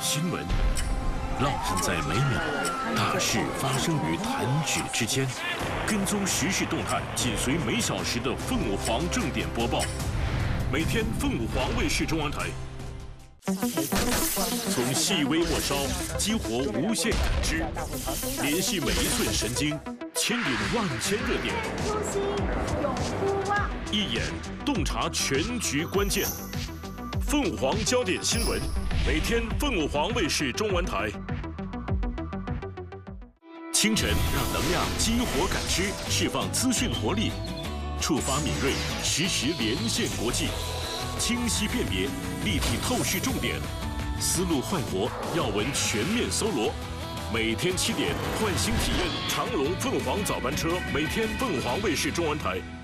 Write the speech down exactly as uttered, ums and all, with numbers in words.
新闻，烙印在每秒，大事发生于弹指之间。跟踪时事动态，紧随每小时的凤舞凰正点播报。每天凤舞凰卫视中文台。 从细微末梢激活无限感知，联系每一寸神经，牵引万千热点。 初心永不忘。 一眼洞察全局关键。凤舞凰焦点新闻，每天凤舞凰卫视中文台。清晨让能量激活感知，释放资讯活力，触发敏锐，实时连线国际。 清晰辨别，立体透视重点，思路焕活，要闻全面搜罗。每天七点，唤醒体验长龙凤凰早班车，每天凤凰卫视中文台。